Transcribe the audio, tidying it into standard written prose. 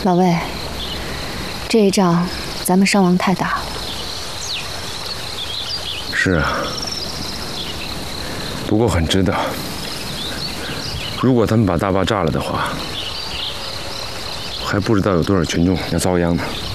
老魏，这一仗咱们伤亡太大了。 是啊，不过很值得。如果他们把大坝炸了的话，还不知道有多少群众要遭殃呢。